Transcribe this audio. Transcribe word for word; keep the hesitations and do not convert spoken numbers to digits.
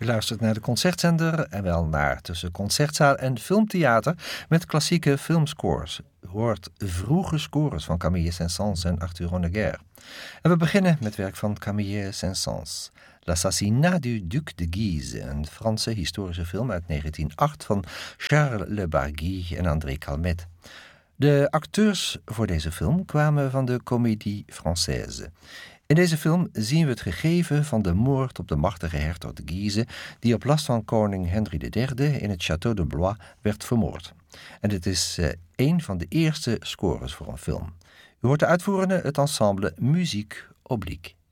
luistert naar de Concertzender en wel naar tussen concertzaal en filmtheater met klassieke filmscores. U hoort vroege scores van Camille Saint-Saëns en Arthur Honegger. En we beginnen met werk van Camille Saint-Saëns. L'assassinat du Duc de Guise, een Franse historische film uit negentien nul acht van Charles Le Bargy en André Calmet. De acteurs voor deze film kwamen van de Comédie Française. In deze film zien we het gegeven van de moord op de machtige hertog de Guise, die op last van koning Henri de derde in het Château de Blois werd vermoord. En dit is uh, een van de eerste scores voor een film. U hoort de uitvoerende het ensemble Musique Oblique.